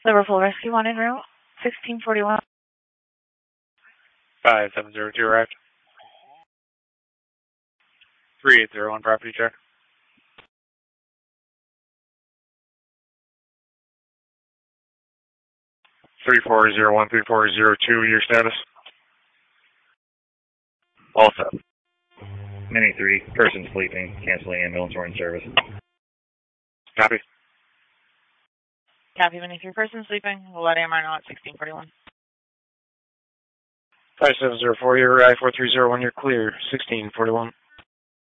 Liverpool Rescue 1 en route, 1641. 5702 arrived. 3801 property check. 3401, 3402, your status? All set. Mini 3, person sleeping, canceling ambulance or in service. Copy. Copy, Mini 3, person sleeping. We'll let AMR know at 1641. 5704, you're I-4301, you're clear, 1641.